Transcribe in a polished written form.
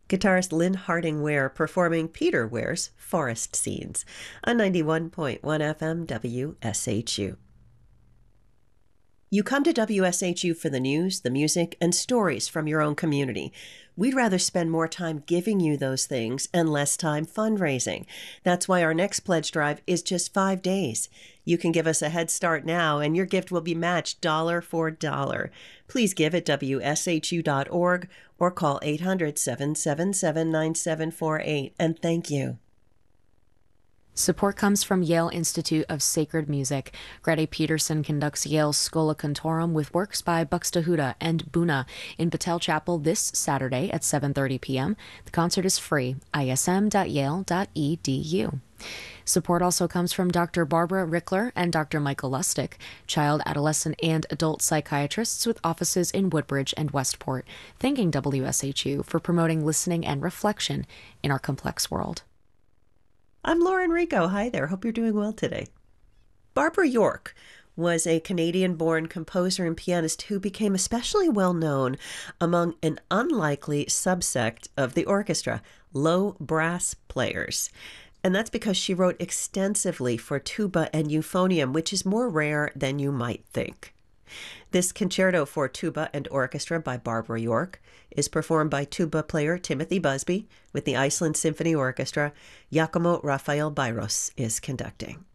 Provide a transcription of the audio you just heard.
Guitarist Lynn Harding Ware performing Peter Ware's Forest Scenes on 91.1 FM WSHU. You come to WSHU for the news, the music, and stories from your own community. We'd rather spend more time giving you those things and less time fundraising. That's why our next pledge drive is just 5 days. You can give us a head start now, and your gift will be matched dollar for dollar. Please give at WSHU.org or call 800-777-9748, and thank you. Support comes from Yale Institute of Sacred Music. Grete Peterson conducts Yale's Schola Cantorum with works by Buxtehude and Buna in Battelle Chapel this Saturday at 7:30 p.m. The concert is free. ism.yale.edu. Support also comes from Dr. Barbara Rickler and Dr. Michael Lustig, child, adolescent, and adult psychiatrists with offices in Woodbridge and Westport, thanking WSHU for promoting listening and reflection in our complex world. I'm Lauren Rico. Hi there. Hope you're doing well today. Barbara York was a Canadian-born composer and pianist who became especially well known among an unlikely subsect of the orchestra, low brass players. And that's because she wrote extensively for tuba and euphonium, which is more rare than you might think. This concerto for tuba and orchestra by Barbara York is performed by tuba player Timothy Busby with the Iceland Symphony Orchestra. Giacomo Raphael Bairos is conducting.